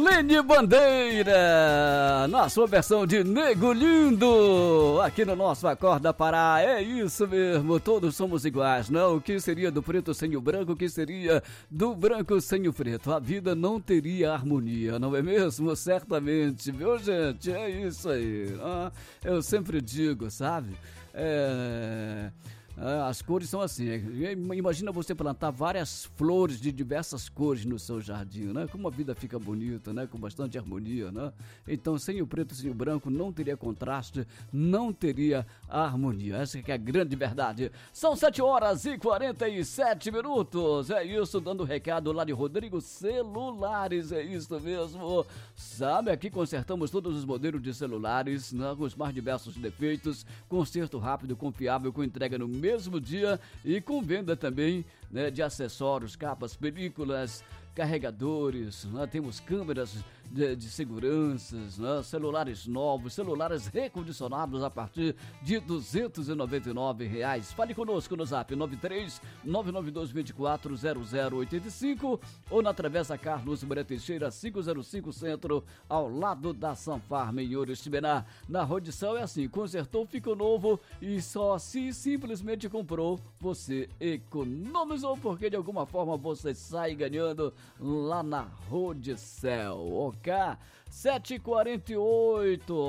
Marlene Bandeira, na sua versão de Nego Lindo, aqui no nosso Acorda Pará. É isso mesmo, todos somos iguais, não? O que seria do preto sem o branco, o que seria do branco sem o preto? A vida não teria harmonia, não é mesmo? Certamente, viu, gente? É isso aí. Eu sempre digo, sabe? As cores são assim, imagina você plantar várias flores de diversas cores no seu jardim, né? Como a vida fica bonita, né? Com bastante harmonia, né? Então, sem o preto, sem o branco, não teria contraste, não teria harmonia. Essa que é a grande verdade. São 7h47. É isso, dando recado lá de Rodrigo Celulares, é isso mesmo. Sabe, aqui consertamos todos os modelos de celulares, né? Com os mais diversos defeitos, conserto rápido, confiável, com entrega no mesmo dia e com venda também, né, de acessórios, capas, películas, carregadores, né? Temos câmeras de seguranças, né? Celulares novos, celulares recondicionados a partir de R$299. Fale conosco no zap 93-992-240085 ou na Travessa Carlos Maria Teixeira 505 Centro, ao lado da Sanfarm em Oriximiná. Na Rodição é assim, consertou, ficou novo e só se simplesmente comprou, você economizou, porque de alguma forma você sai ganhando lá na Rodicel, ok? 7h48.